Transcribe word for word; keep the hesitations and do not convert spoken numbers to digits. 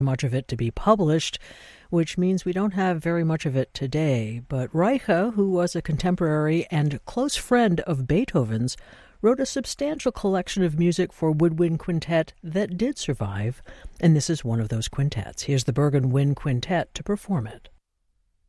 much of it to be published, which means we don't have very much of it today. But Reicha, who was a contemporary and close friend of Beethoven's, wrote a substantial collection of music for woodwind quintet that did survive, and this is one of those quintets. Here's the Bergen Wind Quintet to perform it.